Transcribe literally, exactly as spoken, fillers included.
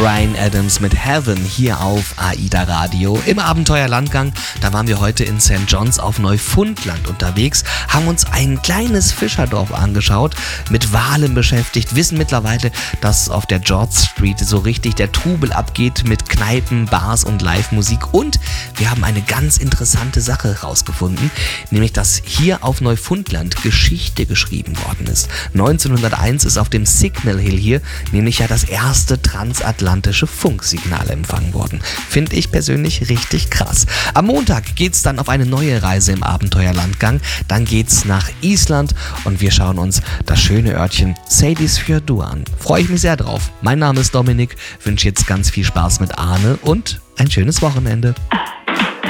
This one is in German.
Bryan Adams mit Heaven hier auf AIDA Radio im Abenteuerlandgang. Da waren wir heute in Sankt John's auf Neufundland unterwegs, haben uns ein kleines Fischerdorf angeschaut, mit Walen beschäftigt, wissen mittlerweile, dass auf der George Street so richtig der Trubel abgeht mit Kneipen, Bars und Live-Musik. Und wir haben eine ganz interessante Sache rausgefunden, nämlich dass hier auf Neufundland Geschichte geschrieben worden ist. neunzehnhunderteins ist auf dem Signal Hill hier nämlich ja das erste transatlantische Funksignal empfangen worden. Finde ich persönlich richtig krass. Am Montag geht's dann auf eine neue Reise im Abenteuerlandgang. Dann geht's nach Island und wir schauen uns das schöne Örtchen Seyðisfjörður an. Freue ich mich sehr drauf. Mein Name ist Dominik, wünsche jetzt ganz viel Spaß mit Arne und ein schönes Wochenende.